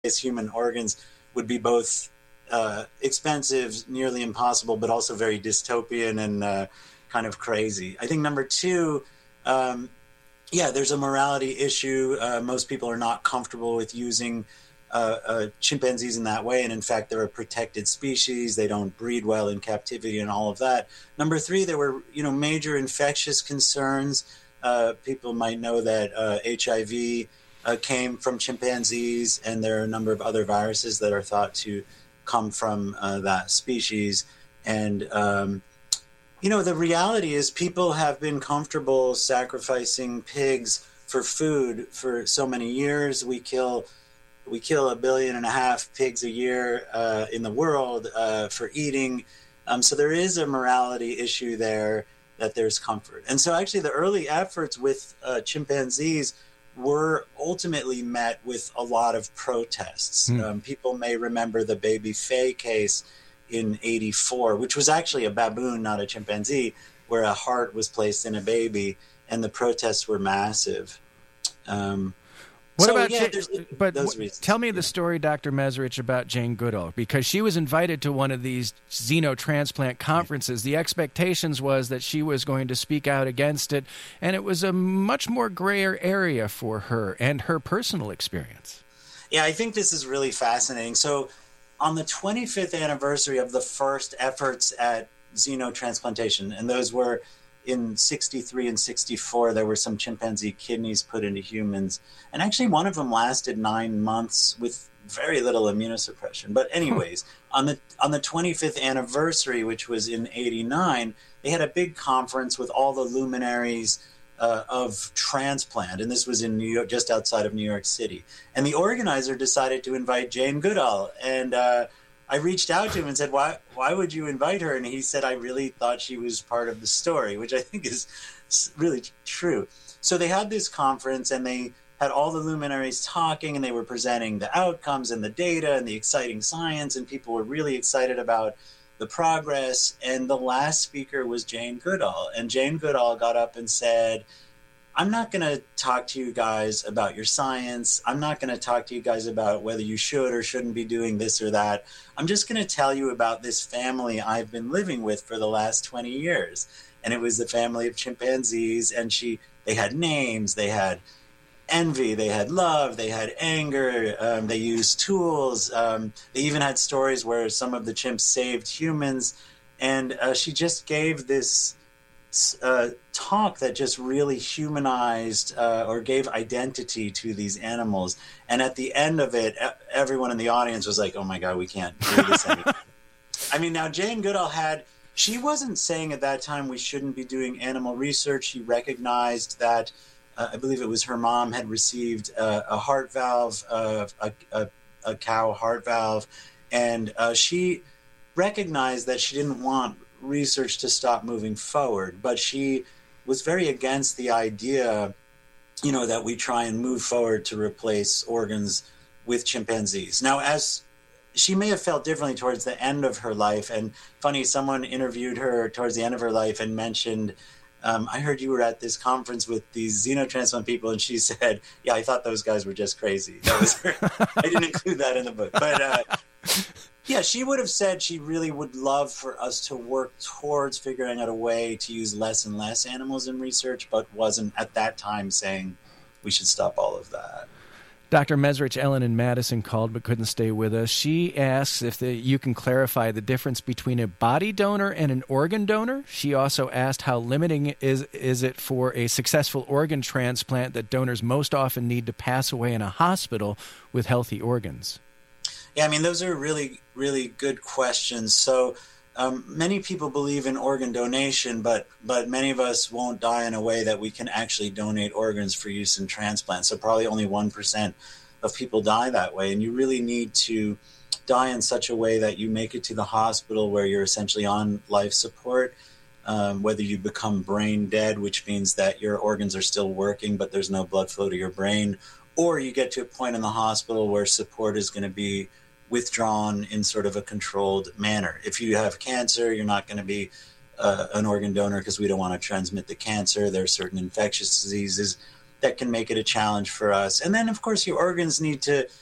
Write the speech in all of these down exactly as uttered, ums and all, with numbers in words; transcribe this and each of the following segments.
human organs would be both uh, expensive, nearly impossible, but also very dystopian and uh, kind of crazy. I think number two, um, yeah, there's a morality issue. Uh, most people are not comfortable with using uh, uh, chimpanzees in that way. And in fact, they're a protected species. They don't breed well in captivity and all of that. Number three, there were, you know, major infectious concerns. Uh, people might know that uh, H I V uh, came from chimpanzees, and there are a number of other viruses that are thought to come from uh, that species. And, um, you know, the reality is people have been comfortable sacrificing pigs for food for so many years. We kill we kill a billion and a half pigs a year uh, in the world uh, for eating. Um, so there is a morality issue there, that there's comfort. And so actually the early efforts with uh, chimpanzees were ultimately met with a lot of protests. Mm. Um, people may remember the Baby Faye case in eighty-four, which was actually a baboon, not a chimpanzee, where a heart was placed in a baby, and the protests were massive. Um, what so, about yeah, Jane, but w- tell me the story, Doctor Mezrich, about Jane Goodall, because she was invited to one of these xenotransplant conferences. The expectations was that she was going to speak out against it, and it was a much more grayer area for her and her personal experience. Yeah, I think this is really fascinating. So on the twenty-fifth anniversary of the first efforts at xenotransplantation, and those were in sixty-three and sixty-four, there were some chimpanzee kidneys put into humans. And actually one of them lasted nine months with very little immunosuppression. But anyways, on the on the twenty-fifth anniversary, which was in eighty-nine, they had a big conference with all the luminaries uh, of transplant. And this was in New York, just outside of New York City. And the organizer decided to invite Jane Goodall. And uh, I reached out to him and said, why why would you invite her? And he said, I really thought she was part of the story, which I think is really true. So they had this conference, and they had all the luminaries talking, and they were presenting the outcomes and the data and the exciting science, and people were really excited about the progress. And the last speaker was Jane Goodall. And Jane Goodall got up and said, I'm not going to talk to you guys about your science. I'm not going to talk to you guys about whether you should or shouldn't be doing this or that. I'm just going to tell you about this family I've been living with for the last twenty years. And it was the family of chimpanzees, and she, they had names, they had envy, they had love, they had anger, um, they used tools. Um, they even had stories where some of the chimps saved humans. And uh, she just gave this Uh, talk that just really humanized uh, or gave identity to these animals. And at the end of it, everyone in the audience was like, oh my God, we can't do this anymore. I mean, now Jane Goodall had, she wasn't saying at that time we shouldn't be doing animal research. She recognized that, uh, I believe it was her mom had received uh, a heart valve, uh, a, a, a cow heart valve. And uh, she recognized that she didn't want research to stop moving forward, but she was very against the idea, you know, that we try and move forward to replace organs with chimpanzees. Now, as she may have felt differently towards the end of her life, and funny, someone interviewed her towards the end of her life and mentioned, um, I heard you were at this conference with these xenotransplant people, and she said, yeah, I thought those guys were just crazy. That was her. I didn't include that in the book, but uh, yeah, she would have said she really would love for us to work towards figuring out a way to use less and less animals in research, but wasn't at that time saying we should stop all of that. Doctor Mezrich, Ellen in Madison called but couldn't stay with us. She asks if the, you can clarify the difference between a body donor and an organ donor. She also asked how limiting is, is it for a successful organ transplant that donors most often need to pass away in a hospital with healthy organs. Yeah, I mean, those are really, really good questions. So um, many people believe in organ donation, but but many of us won't die in a way that we can actually donate organs for use in transplant. So probably only one percent of people die that way. And you really need to die in such a way that you make it to the hospital where you're essentially on life support, um, whether you become brain dead, which means that your organs are still working, but there's no blood flow to your brain, or you get to a point in the hospital where support is going to be withdrawn in sort of a controlled manner. If you have cancer, you're not going to be uh, an organ donor because we don't want to transmit the cancer. There are certain infectious diseases that can make it a challenge for us. And then, of course, your organs need to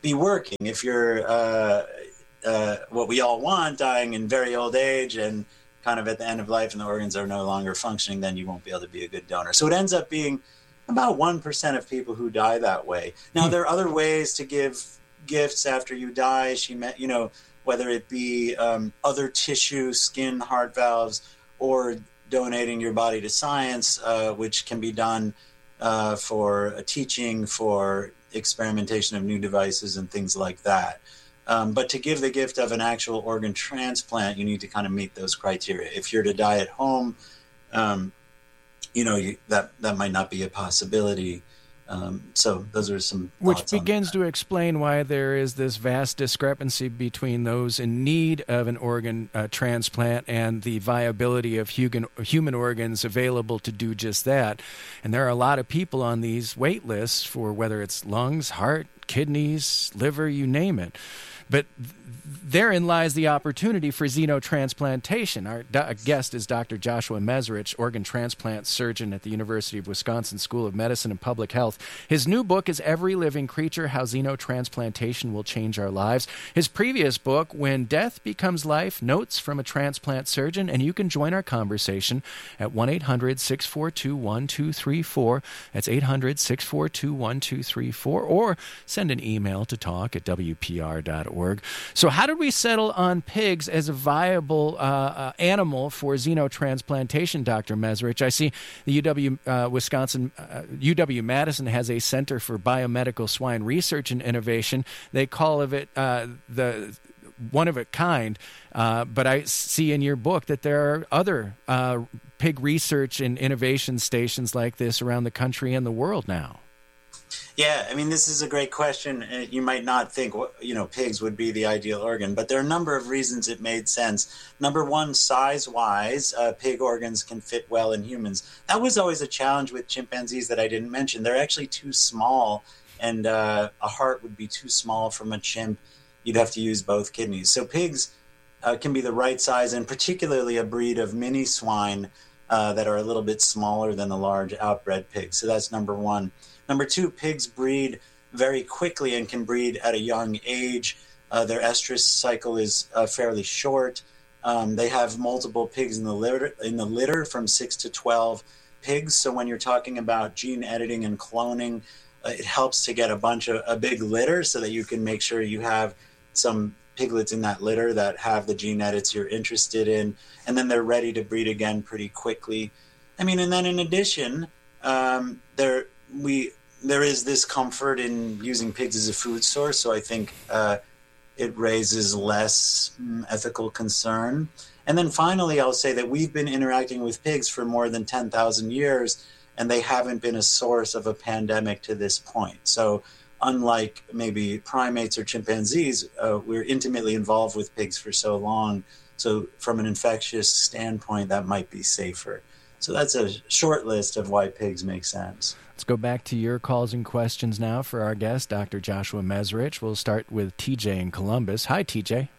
be working. If you're uh, uh, what we all want, dying in very old age and kind of at the end of life and the organs are no longer functioning, then you won't be able to be a good donor. So it ends up being about one percent of people who die that way. Now, there are other ways to give gifts after you die. She met, you know, whether it be um, other tissue, skin, heart valves, or donating your body to science, uh, which can be done uh, for uh, teaching, for experimentation of new devices and things like that. Um, but to give the gift of an actual organ transplant, you need to kind of meet those criteria. If you're to die at home, um, you know, you, that, that might not be a possibility. Um, so those are some Which begins to explain why there is this vast discrepancy between those in need of an organ uh, transplant and the viability of human, human organs available to do just that. And there are a lot of people on these wait lists for whether it's lungs, heart, kidneys, liver, you name it. But th- therein lies the opportunity for xenotransplantation. Our do- guest is Doctor Joshua Mezrich, organ transplant surgeon at the University of Wisconsin School of Medicine and Public Health. His new book is Every Living Creature, How Xenotransplantation Will Change Our Lives. His previous book, When Death Becomes Life, Notes from a Transplant Surgeon. And you can join our conversation at one eight hundred six four two one two three four. That's eight hundred six four two one two three four. Or send an email to talk at w p r dot org. So how did we settle on pigs as a viable uh, uh, animal for xenotransplantation, Doctor Mezrich? I see the U W uh, Wisconsin, uh, U W Madison has a Center for Biomedical Swine Research and Innovation. They call of it uh, the one of a kind, uh, but I see in your book that there are other uh, pig research and innovation stations like this around the country and the world now. Yeah, I mean, this is a great question. You might not think, you know, pigs would be the ideal organ, but there are a number of reasons it made sense. Number one, size-wise, uh, pig organs can fit well in humans. That was always a challenge with chimpanzees that I didn't mention. They're actually too small, and uh, a heart would be too small from a chimp. You'd have to use both kidneys. So pigs uh, can be the right size, and particularly a breed of mini swine uh, that are a little bit smaller than the large outbred pigs. So that's number one. Number two, pigs breed very quickly and can breed at a young age. Uh, their estrus cycle is uh, fairly short. Um, they have multiple pigs in the litter, in the litter from six to twelve pigs. So when you're talking about gene editing and cloning, uh, it helps to get a bunch of a big litter so that you can make sure you have some piglets in that litter that have the gene edits you're interested in, and then they're ready to breed again pretty quickly. I mean, and then in addition, um, there we there is this comfort in using pigs as a food source, so I think uh, it raises less mm, ethical concern. And then finally, I'll say that we've been interacting with pigs for more than ten thousand years, and they haven't been a source of a pandemic to this point. So unlike maybe primates or chimpanzees, uh, we're intimately involved with pigs for so long. So from an infectious standpoint, that might be safer. So that's a short list of why pigs make sense. Let's go back to your calls and questions now for our guest, Doctor Joshua Mezrich. We'll start with T J in Columbus. Hi, T J.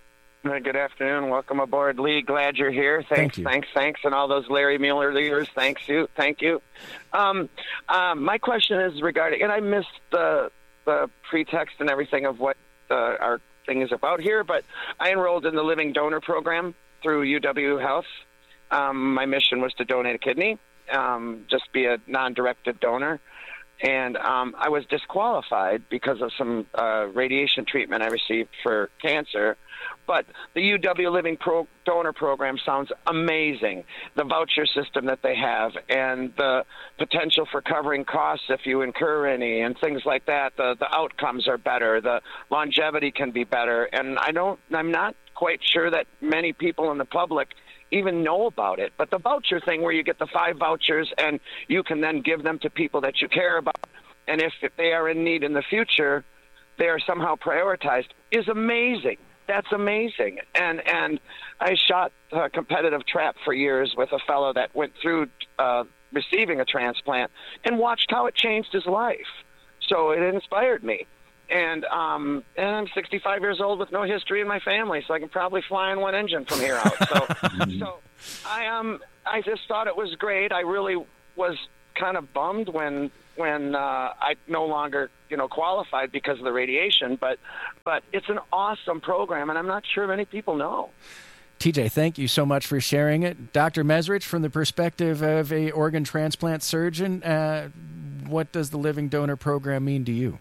Good afternoon. Welcome aboard, Lee. Glad you're here. Thanks, Thank you. thanks, thanks, and all those Larry Mueller leaders. Thanks you, thank you. Um, um, my question is regarding, and I missed the the pretext and everything of what uh, our thing is about here, but I enrolled in the Living Donor Program through U W Health. Um, my mission was to donate a kidney, um, just be a non-directed donor. And um, I was disqualified because of some uh, radiation treatment I received for cancer. But the U W Living Pro- Donor Program sounds amazing. The voucher system that they have and the potential for covering costs if you incur any and things like that. The, the outcomes are better. The longevity can be better. And I don't, I'm not quite sure that many people in the public even know about it. But the voucher thing where you get the five vouchers and you can then give them to people that you care about, and if, if they are in need in the future, they are somehow prioritized, is amazing. That's amazing. And and I shot a competitive trap for years with a fellow that went through uh, receiving a transplant and watched how it changed his life. So it inspired me. And um, and I'm sixty-five years old with no history in my family, so I can probably fly in one engine from here out. So, so I um I just thought it was great. I really was kind of bummed when when uh, I no longer, you know, qualified because of the radiation. But but it's an awesome program, and I'm not sure many people know. T J, thank you so much for sharing it. Doctor Mesrich, from the perspective of a organ transplant surgeon, uh, what does the Living Donor Program mean to you?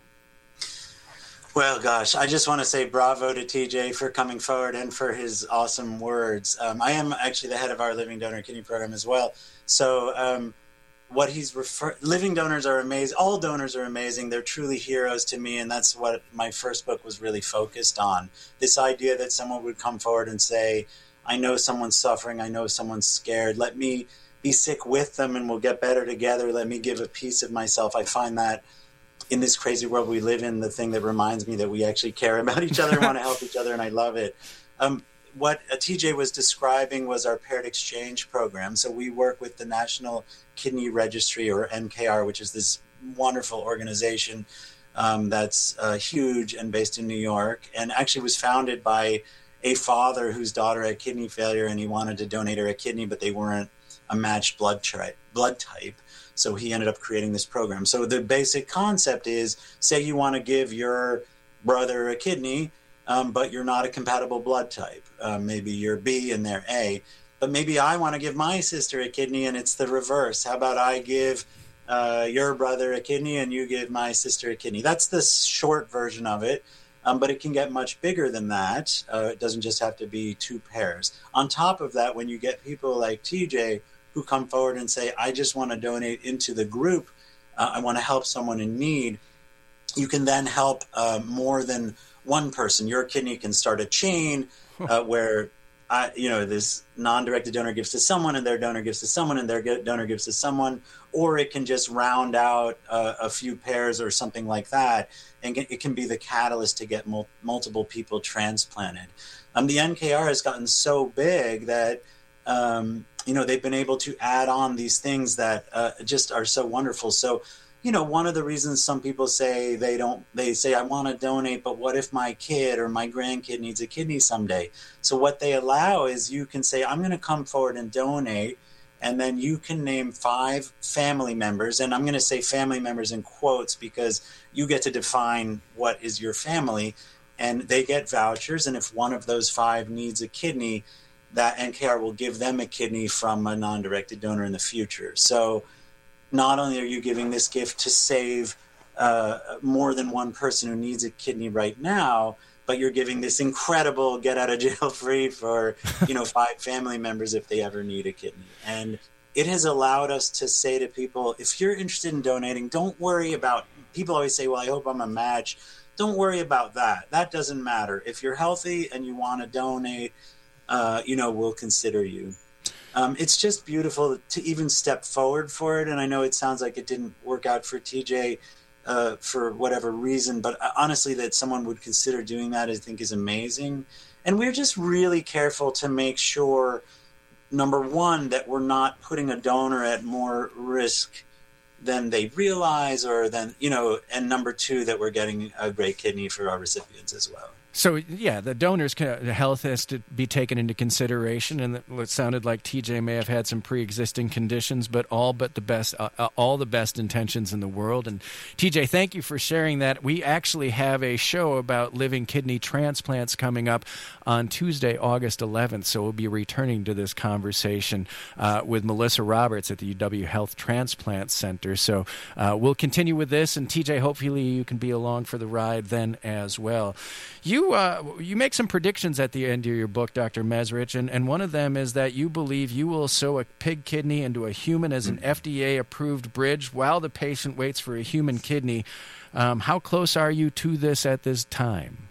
Well, gosh, I just want to say bravo to T J for coming forward and for his awesome words. Um, I am actually the head of our Living Donor Kidney Program as well. So um, what he's refer- living donors are amazing. All donors are amazing. They're truly heroes to me, and that's what my first book was really focused on. This idea that someone would come forward and say, I know someone's suffering. I know someone's scared. Let me be sick with them, and we'll get better together. Let me give a piece of myself. I find that in this crazy world we live in, the thing that reminds me that we actually care about each other and want to help each other, and I love it. Um, what uh, T J was describing was our paired exchange program. So we work with the National Kidney Registry, or N K R, which is this wonderful organization um, that's uh, huge and based in New York, and actually was founded by a father whose daughter had kidney failure, and he wanted to donate her a kidney, but they weren't a matched blood, tri- blood type. So he ended up creating this program. So the basic concept is, say you want to give your brother a kidney, um, but you're not a compatible blood type. Um, maybe you're B and they're A. But maybe I want to give my sister a kidney and it's the reverse. How about I give uh, your brother a kidney and you give my sister a kidney? That's the short version of it. Um, but it can get much bigger than that. Uh, it doesn't just have to be two pairs. On top of that, when you get people like T J who come forward and say, I just want to donate into the group, uh, I want to help someone in need, you can then help uh, more than one person. Your kidney can start a chain uh, where I, you know, this non-directed donor gives to someone and their donor gives to someone and their donor gives to someone, or it can just round out uh, a few pairs or something like that, and it can be the catalyst to get mul- multiple people transplanted. Um, the N K R has gotten so big that um, you know, they've been able to add on these things that uh, just are so wonderful. So, you know, one of the reasons some people say they don't, they say, I want to donate, but what if my kid or my grandkid needs a kidney someday? So what they allow is you can say, I'm going to come forward and donate, and then you can name five family members. And I'm going to say family members in quotes because you get to define what is your family, and they get vouchers. And if one of those five needs a kidney, that N K R will give them a kidney from a non-directed donor in the future. So not only are you giving this gift to save uh, more than one person who needs a kidney right now, but you're giving this incredible get out of jail free for, you know, five family members if they ever need a kidney. And it has allowed us to say to people, if you're interested in donating, don't worry about, people always say, well, I hope I'm a match. Don't worry about that. That doesn't matter. If you're healthy and you want to donate, Uh, you know, we'll consider you. Um, it's just beautiful to even step forward for it. And I know it sounds like it didn't work out for T J uh, for whatever reason, but honestly, that someone would consider doing that, I think, is amazing. And we're just really careful to make sure, number one, that we're not putting a donor at more risk than they realize, or than, you know, and number two, that we're getting a great kidney for our recipients as well. So, yeah, the donor's health has to be taken into consideration, and it sounded like T J may have had some pre-existing conditions, but all but the best, uh, all the best intentions in the world. And T J, thank you for sharing that. We actually have a show about living kidney transplants coming up on Tuesday, August eleventh, so we'll be returning to this conversation uh, with Melissa Roberts at the U W Health Transplant Center. So uh, we'll continue with this, and T J, hopefully you can be along for the ride then as well. You You uh, you make some predictions at the end of your book, Doctor Mesrich, and, and one of them is that you believe you will sew a pig kidney into a human as an F D A-approved bridge while the patient waits for a human kidney. Um, how close are you to this at this time?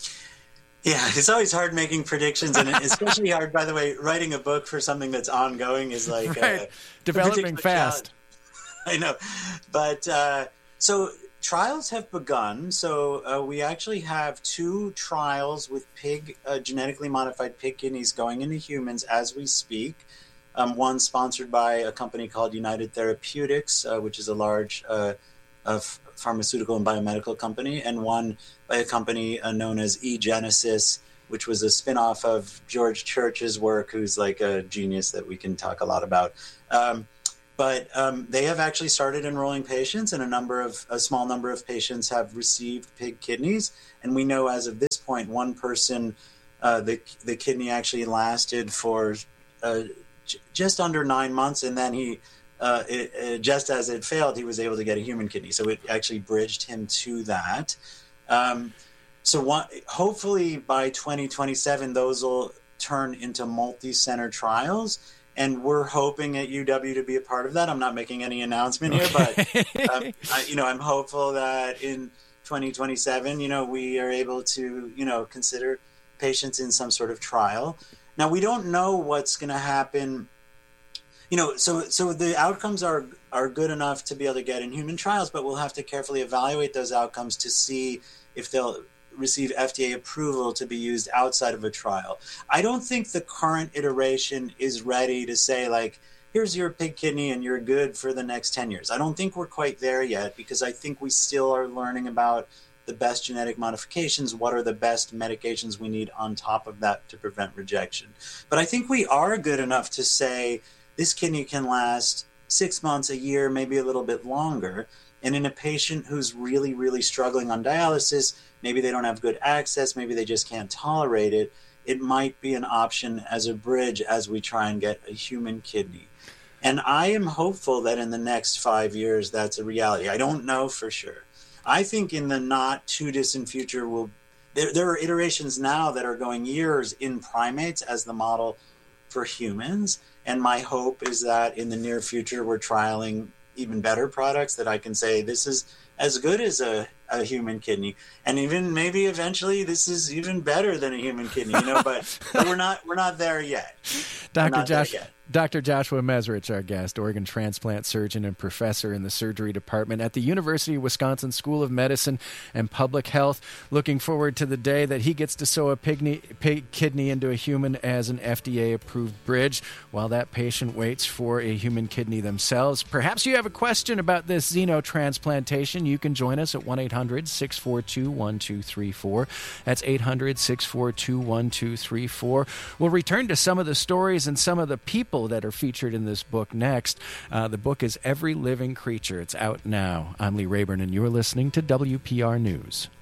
Yeah, it's always hard making predictions, and especially hard, by the way, writing a book for something that's ongoing is like right. a, developing a fast. I know, but uh, so. Trials have begun, so uh, we actually have two trials with pig, uh, genetically modified pig kidneys going into humans as we speak. Um, one sponsored by a company called United Therapeutics, uh, which is a large uh, uh, pharmaceutical and biomedical company, and one by a company uh, known as eGenesis, which was a spinoff of George Church's work, who's like a genius that we can talk a lot about. Um, But um, they have actually started enrolling patients, and a number of a small number of patients have received pig kidneys. And we know as of this point, one person, uh, the the kidney actually lasted for uh, j- just under nine months, and then he, uh, it, it, just as it failed, he was able to get a human kidney. So it actually bridged him to that. Um, so one, hopefully by twenty twenty-seven, those will turn into multi-center trials. And we're hoping at U W to be a part of that. I'm not making any announcement here, but um, I, you know, I'm hopeful that in twenty twenty-seven, you know, we are able to, you know, consider patients in some sort of trial. Now, we don't know what's going to happen. You know, so so the outcomes are are good enough to be able to get in human trials, but we'll have to carefully evaluate those outcomes to see if they'll receive F D A approval to be used outside of a trial. I don't think the current iteration is ready to say, like, here's your pig kidney and you're good for the next ten years. I don't think we're quite there yet, because I think we still are learning about the best genetic modifications, what are the best medications we need on top of that to prevent rejection. But I think we are good enough to say this kidney can last six months, a year, maybe a little bit longer. And in a patient who's really, really struggling on dialysis, maybe they don't have good access, maybe they just can't tolerate it, it might be an option as a bridge as we try and get a human kidney. And I am hopeful that in the next five years, that's a reality. I don't know for sure. I think in the not too distant future, we'll, there, there are iterations now that are going years in primates as the model for humans. And my hope is that in the near future, we're trialing even better products that I can say this is as good as a, a human kidney, and even maybe eventually this is even better than a human kidney, you know, but, but we're not we're not there yet. Doctor Josh, Doctor Joshua Mezrich, our guest, organ transplant surgeon and professor in the surgery department at the University of Wisconsin School of Medicine and Public Health. Looking forward to the day that he gets to sew a pig, pig kidney into a human as an F D A-approved bridge, while that patient waits for a human kidney themselves. Perhaps you have a question about this xenotransplantation. You can join us at one eight hundred six four two one two three four. That's eight hundred six four two one two three four. We'll return to some of the stories and some of the people that are featured in this book next. Uh, the book is Every Living Creature. It's out now. I'm Lee Rayburn, and you're listening to W P R News.